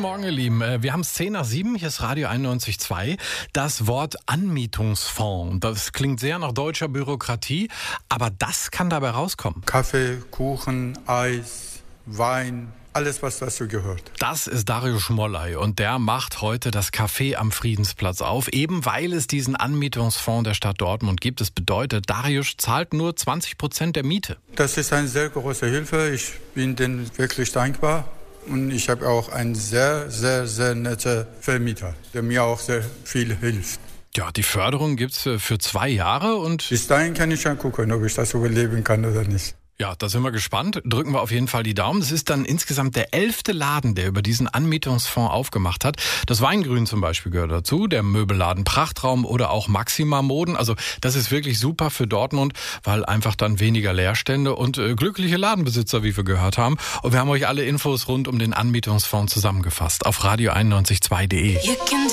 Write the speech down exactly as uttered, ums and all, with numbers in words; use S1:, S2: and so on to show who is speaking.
S1: Morgen, ihr Lieben. Wir haben es zehn nach sieben, hier ist Radio einundneunzig Komma zwei. Das Wort Anmietungsfonds, das klingt sehr nach deutscher Bürokratie, aber das kann dabei rauskommen.
S2: Kaffee, Kuchen, Eis, Wein, alles, was dazu gehört.
S1: Das ist Dariusz Schmollay und der macht heute das Café am Friedensplatz auf, eben weil es diesen Anmietungsfonds der Stadt Dortmund gibt. Das bedeutet, Dariusz zahlt nur zwanzig Prozent der Miete.
S2: Das ist eine sehr große Hilfe. Ich bin denen wirklich dankbar. Und ich habe auch einen sehr, sehr, sehr netten Vermieter, der mir auch sehr viel hilft.
S1: Ja, die Förderung gibt's für zwei Jahre und...
S2: Bis dahin kann ich schon gucken, ob ich das überleben kann oder nicht.
S1: Ja, da sind wir gespannt. Drücken wir auf jeden Fall die Daumen. Es ist dann insgesamt der elfte Laden, der über diesen Anmietungsfonds aufgemacht hat. Das Weingrün zum Beispiel gehört dazu, der Möbelladen Prachtraum oder auch Maxima Moden. Also das ist wirklich super für Dortmund, weil einfach dann weniger Leerstände und äh, glückliche Ladenbesitzer, wie wir gehört haben. Und wir haben euch alle Infos rund um den Anmietungsfonds zusammengefasst auf radio einundneunzig Komma zwei punkt de.